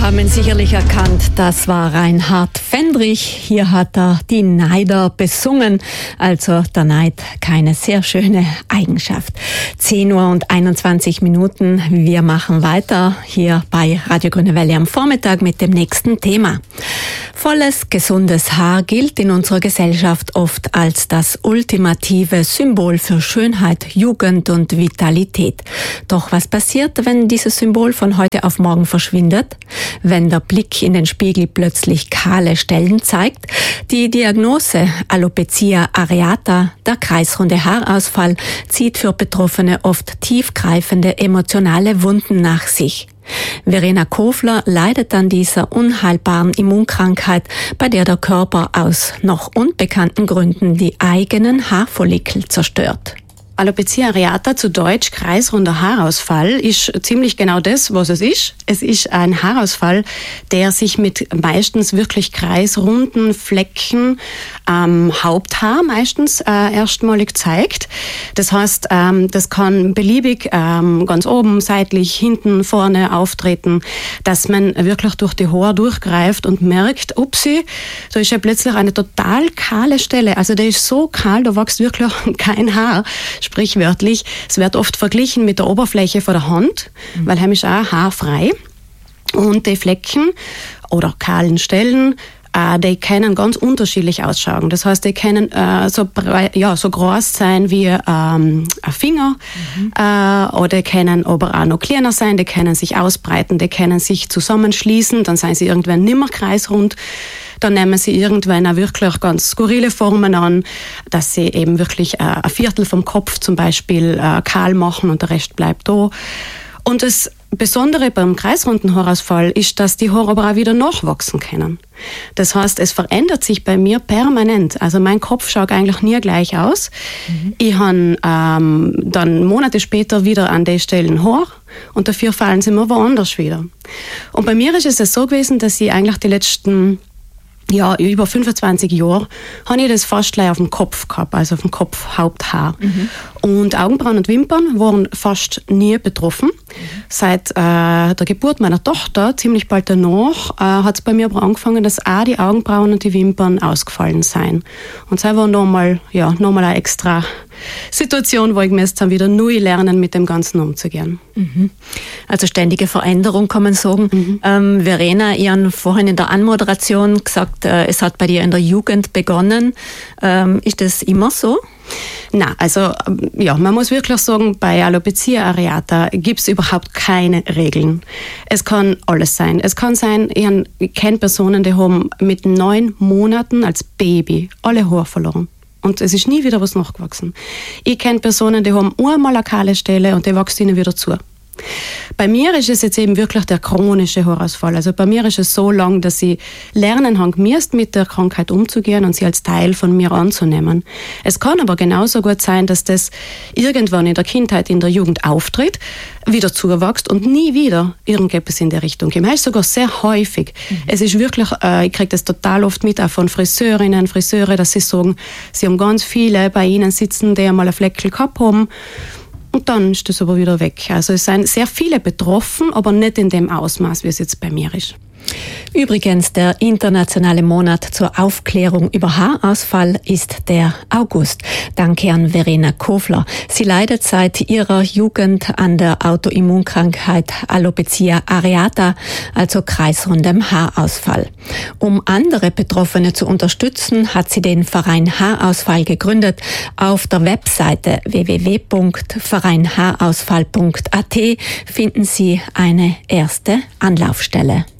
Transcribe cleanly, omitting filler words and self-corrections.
haben sicherlich erkannt, das war Reinhard Fendrich. Hier hat er die Neider besungen. Also der Neid, keine sehr schöne Eigenschaft. 10:21 Uhr. Wir machen weiter hier bei Radio Grüne Welle am Vormittag mit dem nächsten Thema. Volles, gesundes Haar gilt in unserer Gesellschaft oft als das ultimative Symbol für Schönheit, Jugend und Vitalität. Doch was passiert, wenn dieses Symbol von heute auf morgen verschwindet? Wenn der Blick in den Spiegel plötzlich kahle Stellen zeigt? Die Diagnose Alopecia areata, der kreisrunde Haarausfall, zieht für Betroffene oft tiefgreifende emotionale Wunden nach sich. Verena Kofler leidet an dieser unheilbaren Immunkrankheit, bei der der Körper aus noch unbekannten Gründen die eigenen Haarfollikel zerstört. Alopecia areata, zu Deutsch kreisrunder Haarausfall, ist ziemlich genau das, was es ist. Es ist ein Haarausfall, der sich mit meistens wirklich kreisrunden Flecken am Haupthaar meistens erstmalig zeigt. Das heißt, das kann beliebig ganz oben, seitlich, hinten, vorne auftreten, dass man wirklich durch die Haare durchgreift und merkt, upsi, da ist ja plötzlich eine total kahle Stelle. Also der ist so kahl, da wächst wirklich kein Haar. Sprichwörtlich. Es wird oft verglichen mit der Oberfläche von der Hand, weil heim ist auch haarfrei. Und die Flecken oder kahlen Stellen, die können ganz unterschiedlich ausschauen. Das heißt, die können so groß sein wie ein Finger, oder können aber auch noch kleiner sein, die können sich ausbreiten, die können sich zusammenschließen, dann sind sie irgendwann nimmer kreisrund. Dann nehmen sie irgendwann auch wirklich ganz skurrile Formen an, dass sie eben wirklich ein Viertel vom Kopf zum Beispiel kahl machen und der Rest bleibt da. Und das Besondere beim kreisrunden Haarausfall ist, dass die Haare aber auch wieder nachwachsen können. Das heißt, es verändert sich bei mir permanent. Also mein Kopf schaut eigentlich nie gleich aus. Ich habe dann Monate später wieder an den Stellen Haar und dafür fallen sie mir woanders wieder. Und bei mir ist es so gewesen, dass ich eigentlich die letzten über 25 Jahre habe ich das fast gleich auf dem Kopf gehabt, also auf dem Kopfhaupthaar. Und Augenbrauen und Wimpern waren fast nie betroffen. Seit der Geburt meiner Tochter, ziemlich bald danach, hat es bei mir aber angefangen, dass auch die Augenbrauen und die Wimpern ausgefallen seien. Und das war nochmal eine extra Situation, wo ich mir jetzt dann wieder neu lernen, mit dem Ganzen umzugehen. Also ständige Veränderung, kann man sagen. Verena, ihr habt vorhin in der Anmoderation gesagt, es hat bei dir in der Jugend begonnen. Ist das immer so? Na, also man muss wirklich sagen, bei Alopecia areata gibt es überhaupt keine Regeln. Es kann alles sein. Es kann sein, ich kenne Personen, die haben mit 9 Monaten als Baby alle Haare verloren. Und es ist nie wieder was nachgewachsen. Ich kenne Personen, die haben einmal eine kahle Stelle und die wächst ihnen wieder zu. Bei mir ist es jetzt eben wirklich der chronische Haarausfall. Also bei mir ist es so lang, dass ich lernen habe gemusst, mit der Krankheit umzugehen und sie als Teil von mir anzunehmen. Es kann aber genauso gut sein, dass das irgendwann in der Kindheit, in der Jugend auftritt, wieder zuwächst und nie wieder irgendetwas in der Richtung kommt. Das ist sogar sehr häufig. Es ist wirklich, ich kriege das total oft mit, auch von Friseurinnen, Friseure, dass sie sagen, sie haben ganz viele bei ihnen sitzen, die einmal einen Fleckel gehabt haben. Und dann ist das aber wieder weg. Also es sind sehr viele betroffen, aber nicht in dem Ausmaß, wie es jetzt bei mir ist. Übrigens, der internationale Monat zur Aufklärung über Haarausfall ist der August. Danke an Verena Kofler. Sie leidet seit ihrer Jugend an der Autoimmunkrankheit Alopecia areata, also kreisrundem Haarausfall. Um andere Betroffene zu unterstützen, hat sie den Verein Haarausfall gegründet. Auf der Webseite www.vereinhaarausfall.at finden Sie eine erste Anlaufstelle.